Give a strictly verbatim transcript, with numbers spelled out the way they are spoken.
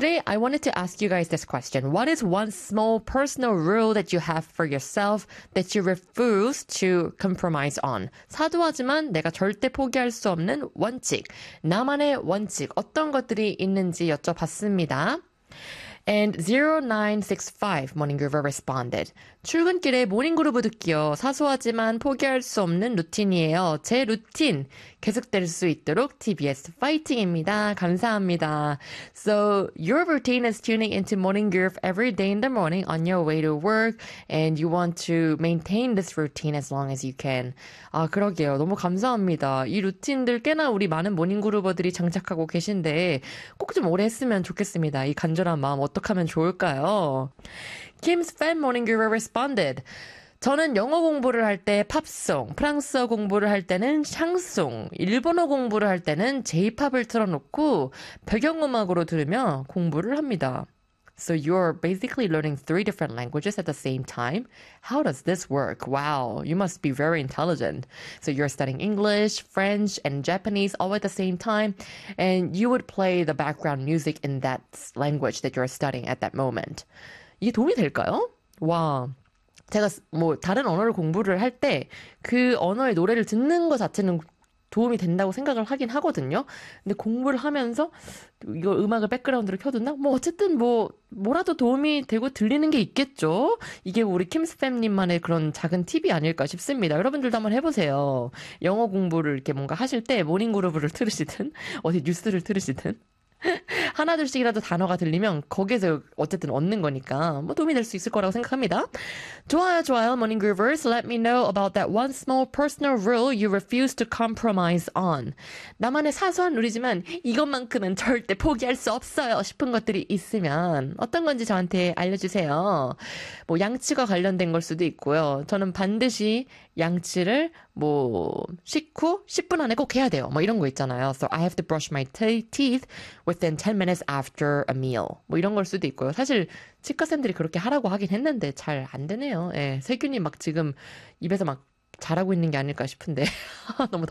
today I wanted to ask you guys this question. What is one small personal rule that you have for yourself that you refuse to compromise on? 사소하지만 내가 절대 포기할 수 없는 원칙. 나만의 원칙. 어떤 것들이 있는지 여쭤봤습니다. And zero nine six five Morning Groover responded. 출근길에 모닝그루브 듣기요. 사소하지만 포기할 수 없는 루틴이에요. 제 루틴 계속될 수 있도록 티비에스 파이팅입니다. 감사합니다. So your routine is tuning into Morning Groove every day in the morning on your way to work and you want to maintain this routine as long as you can. 아, 그러게요. 너무 감사합니다. 이 루틴들 꽤나 우리 많은 모닝그루버들이 장착하고 계신데 꼭 좀 오래 했으면 좋겠습니다. 이 간절한 마음 어떻게 하면 좋을까요? Kim's fan morning guru responded. 저는 영어 공부를 할 때 팝송, 프랑스어 공부를 할 때는 샹송, 일본어 공부를 할 때는 J-팝을 틀어놓고 배경음악으로 들으며 공부를 합니다. So you're basically learning three different languages at the same time? How does this work? Wow, you must be very intelligent. So you're studying English, French, and Japanese all at the same time, and you would play the background music in that language that you're studying at that moment. 이게 도움이 될까요? 와, 제가 뭐 다른 언어를 공부를 할 때 그 언어의 노래를 듣는 것 자체는 도움이 된다고 생각을 하긴 하거든요. 근데 공부를 하면서 이거 음악을 백그라운드로 켜둔다? 뭐 어쨌든 뭐 뭐라도 도움이 되고 들리는 게 있겠죠. 이게 우리 킴스팸님만의 그런 작은 팁이 아닐까 싶습니다. 여러분들도 한번 해보세요. 영어 공부를 이렇게 뭔가 하실 때 모닝그루브를 틀으시든 어디 뉴스를 틀으시든 하나둘씩이라도 단어가 들리면 거기에서 어쨌든 얻는 거니까 뭐 도움이 될 수 있을 거라고 생각합니다. 좋아요, 좋아요. Morning Groovers, let me know about that one small personal rule you refuse to compromise on. 나만의 사소한 룰이지만 이것만큼은 절대 포기할 수 없어요 싶은 것들이 있으면 어떤 건지 저한테 알려주세요. 뭐 양치가 관련된 걸 수도 있고요. 저는 반드시 양치를 뭐 식후 십 분 안에 꼭 해야 돼요. 뭐 이런 거 있잖아요. So I have to brush my t- teeth within ten minutes after a meal. 뭐 이런 걸 수도 있고요. 사실 치과쌤들이 그렇게 하라고 하긴 했는데 잘 안 되네요. 예, 세균이 막 지금 입에서 막 자라고 있는 게 아닐까 싶은데 너무 덥